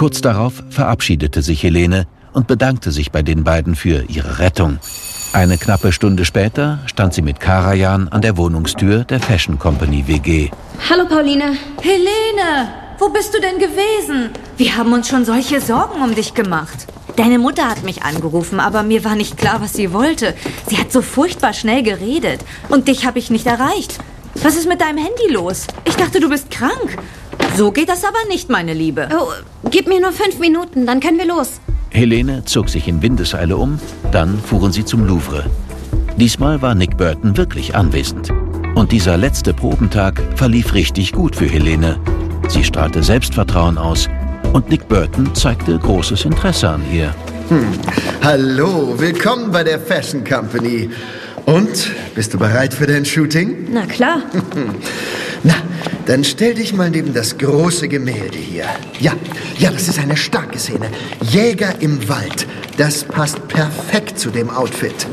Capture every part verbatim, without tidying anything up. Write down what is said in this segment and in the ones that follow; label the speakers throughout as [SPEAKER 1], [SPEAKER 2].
[SPEAKER 1] Kurz darauf verabschiedete sich Helene und bedankte sich bei den beiden für ihre Rettung. Eine knappe Stunde später stand sie mit Karajan an der Wohnungstür der Fashion Company W G.
[SPEAKER 2] Hallo, Pauline.
[SPEAKER 3] Helene, wo bist du denn gewesen? Wir haben uns schon solche Sorgen um dich gemacht. Deine Mutter hat mich angerufen, aber mir war nicht klar, was sie wollte. Sie hat so furchtbar schnell geredet und dich habe ich nicht erreicht. Was ist mit deinem Handy los? Ich dachte, du bist krank. So geht das aber nicht, meine Liebe.
[SPEAKER 2] Oh, gib mir nur fünf Minuten, dann können wir los.
[SPEAKER 1] Helene zog sich in Windeseile um, dann fuhren sie zum Louvre. Diesmal war Nick Burton wirklich anwesend. Und dieser letzte Probentag verlief richtig gut für Helene. Sie strahlte Selbstvertrauen aus und Nick Burton zeigte großes Interesse an ihr.
[SPEAKER 4] Hm. Hallo, willkommen bei der Fashion Company. Und, bist du bereit für dein Shooting?
[SPEAKER 2] Na klar.
[SPEAKER 4] Na, dann stell dich mal neben das große Gemälde hier. Ja, ja, das ist eine starke Szene. Jäger im Wald. Das passt perfekt zu dem Outfit.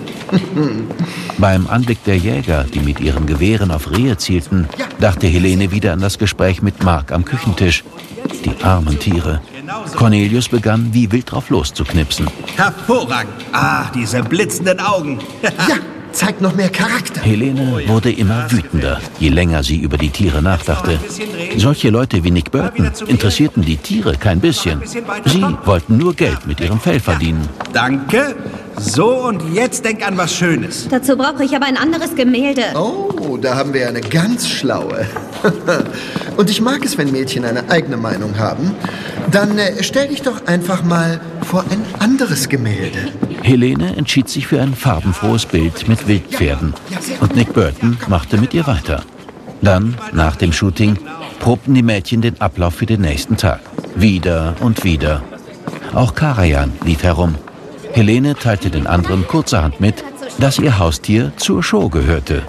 [SPEAKER 1] Beim Anblick der Jäger, die mit ihren Gewehren auf Rehe zielten, dachte Helene wieder an das Gespräch mit Mark am Küchentisch. Die armen Tiere. Cornelius begann, wie wild drauf loszuknipsen.
[SPEAKER 5] Hervorragend. Ah, diese blitzenden Augen.
[SPEAKER 4] Ja, zeigt noch mehr Charakter.
[SPEAKER 1] Helene wurde immer wütender, je länger sie über die Tiere nachdachte. Solche Leute wie Nick Burton interessierten die Tiere kein bisschen. Sie wollten nur Geld mit ihrem Fell verdienen.
[SPEAKER 5] Danke. So, und jetzt denk an was Schönes.
[SPEAKER 2] Dazu brauche ich aber ein anderes Gemälde.
[SPEAKER 4] Oh, da haben wir eine ganz schlaue. Und ich mag es, wenn Mädchen eine eigene Meinung haben. Dann äh, stell dich doch einfach mal vor ein anderes Gemälde.
[SPEAKER 1] Helene entschied sich für ein farbenfrohes Bild mit Wildpferden. Und Nick Burton machte mit ihr weiter. Dann, nach dem Shooting, probten die Mädchen den Ablauf für den nächsten Tag. Wieder und wieder. Auch Karajan lief herum. Helene teilte den anderen kurzerhand mit, dass ihr Haustier zur Show gehörte.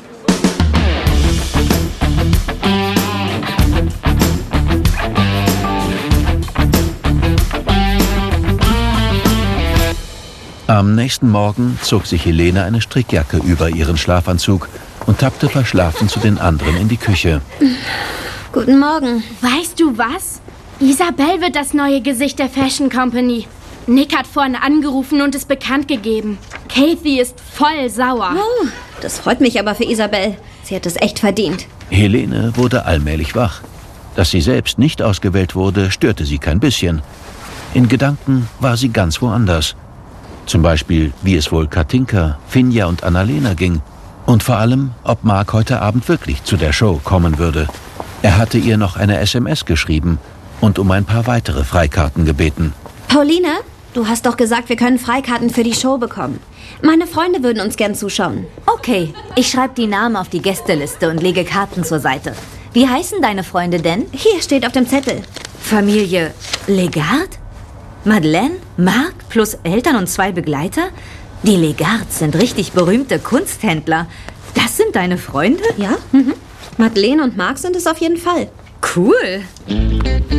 [SPEAKER 1] Am nächsten Morgen zog sich Helene eine Strickjacke über ihren Schlafanzug und tappte verschlafen zu den anderen in die Küche.
[SPEAKER 2] Guten Morgen.
[SPEAKER 6] Weißt du was? Isabel wird das neue Gesicht der Fashion Company. Nick hat vorhin angerufen und es bekannt gegeben. Kathy ist voll sauer.
[SPEAKER 2] Oh, das freut mich aber für Isabel. Sie hat es echt verdient.
[SPEAKER 1] Helene wurde allmählich wach. Dass sie selbst nicht ausgewählt wurde, störte sie kein bisschen. In Gedanken war sie ganz woanders. Zum Beispiel, wie es wohl Katinka, Finja und Annalena ging. Und vor allem, ob Mark heute Abend wirklich zu der Show kommen würde. Er hatte ihr noch eine S M S geschrieben und um ein paar weitere Freikarten gebeten.
[SPEAKER 2] Pauline, du hast doch gesagt, wir können Freikarten für die Show bekommen. Meine Freunde würden uns gern zuschauen.
[SPEAKER 3] Okay, ich schreibe die Namen auf die Gästeliste und lege Karten zur Seite. Wie heißen deine Freunde denn?
[SPEAKER 2] Hier steht auf dem Zettel.
[SPEAKER 3] Familie Legard? Madeleine, Mark plus Eltern und zwei Begleiter? Die Legards sind richtig berühmte Kunsthändler. Das sind deine Freunde?
[SPEAKER 2] Ja, mhm. Madeleine und Mark sind es auf jeden Fall.
[SPEAKER 3] Cool.